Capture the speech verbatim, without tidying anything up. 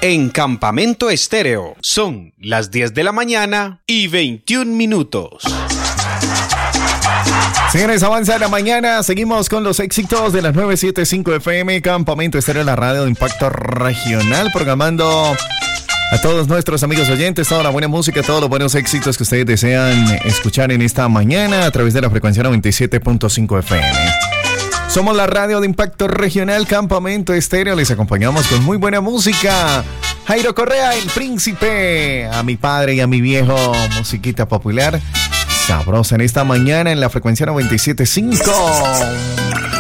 en Campamento Estéreo. Son las diez de la mañana y veintiún minutos. Señores, avanza la mañana. Seguimos con los éxitos de las nueve setenta y cinco F M. Campamento Estéreo, la radio de impacto regional, programando a todos nuestros amigos oyentes toda la buena música, todos los buenos éxitos que ustedes desean escuchar en esta mañana a través de la frecuencia noventa y siete punto cinco F M. Somos la radio de impacto regional Campamento Estéreo. Les acompañamos con muy buena música. Jairo Correa, el príncipe. A mi padre y a mi viejo, musiquita popular sabrosa en esta mañana en la frecuencia noventa y siete punto cinco.